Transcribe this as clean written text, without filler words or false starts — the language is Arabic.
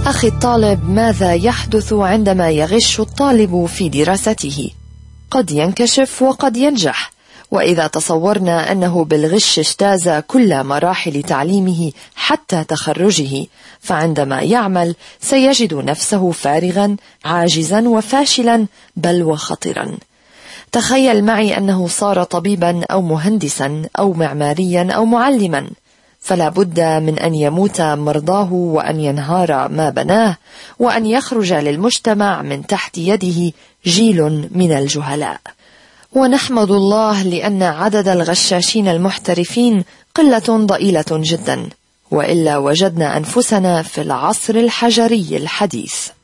أخي الطالب، ماذا يحدث عندما يغش الطالب في دراسته؟ قد ينكشف وقد ينجح، وإذا تصورنا أنه بالغش اجتاز كل مراحل تعليمه حتى تخرجه، فعندما يعمل سيجد نفسه فارغا عاجزا وفاشلا بل وخطرا. تخيل معي أنه صار طبيبا أو مهندسا أو معماريا أو معلما، فلا بد من أن يموت مرضاه وأن ينهار ما بناه وأن يخرج للمجتمع من تحت يده جيل من الجهلاء. ونحمد الله لأن عدد الغشاشين المحترفين قلة ضئيلة جدا، وإلا وجدنا أنفسنا في العصر الحجري الحديث.